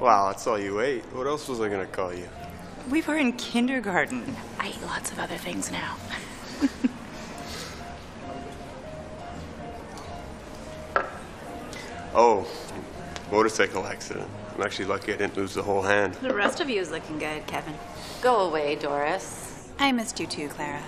Wow, that's all you ate. What else was I gonna call you? We were in kindergarten. I eat lots of other things now. Oh, motorcycle accident. I'm actually lucky I didn't lose the whole hand. The rest of you is looking good, Kevin. Go away, Doris. I missed you too, Clara.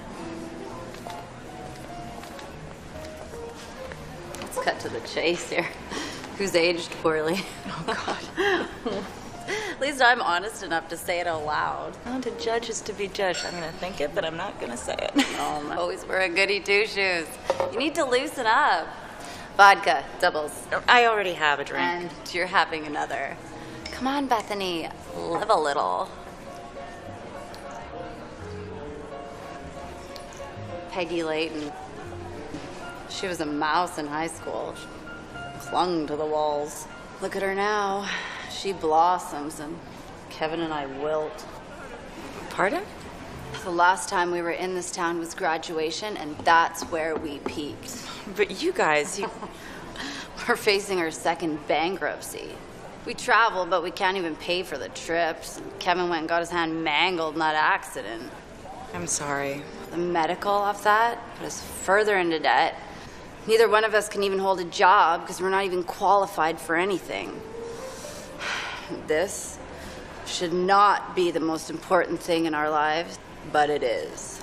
Let's cut to the chase here. Who's aged poorly? Oh, God. At least I'm honest enough to say it out loud. Well, to judge is to be judged. I'm going to think it, but I'm not going to say it. Oh, I'm always wearing goody two-shoes. You need to loosen up. Vodka, doubles. I already have a drink. And you're having another. Come on, Bethany. Live a little. Peggy Layton. She was a mouse in high school. She clung to the walls. Look at her now. She blossoms, and Kevin and I wilt. Pardon? The last time we were in this town was graduation, and that's where we peaked. But you guys, We're facing our second bankruptcy. We travel, but we can't even pay for the trips. Kevin went and got his hand mangled in that accident. I'm sorry. The medical off that put us further into debt. Neither one of us can even hold a job because we're not even qualified for anything. This should not be the most important thing in our lives, but it is.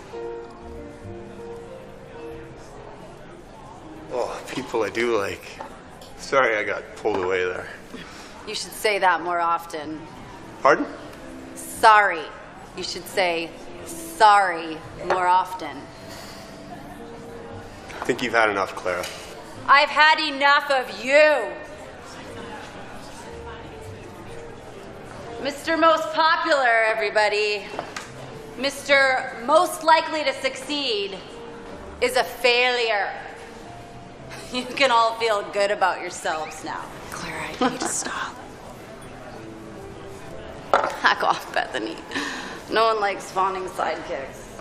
Oh, people I do like. Sorry I got pulled away there. You should say that more often. Pardon? Sorry. You should say sorry more often. I think you've had enough, Clara. I've had enough of you. Mr. Most Popular, everybody. Mr. Most Likely to Succeed is a failure. You can all feel good about yourselves now. Clara, I need to stop. Back off, Bethany. No one likes fawning sidekicks.